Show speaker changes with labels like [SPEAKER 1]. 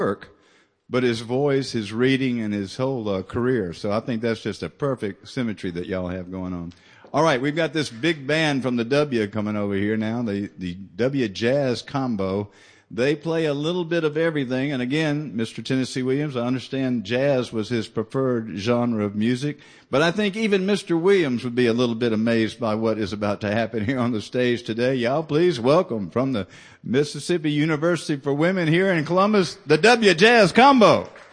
[SPEAKER 1] work, but his voice, his reading, and his whole career. So I think that's just a perfect symmetry that y'all have going on. All right, we've got this big band from the W coming over here now, the W Jazz Combo. They play a little bit of everything. And again, Mr. Tennessee Williams, I understand jazz was his preferred genre of music. But I think even Mr. Williams would be a little bit amazed by what is about to happen here on the stage today. Y'all please welcome from the Mississippi University for Women here in Columbus, the W Jazz Combo.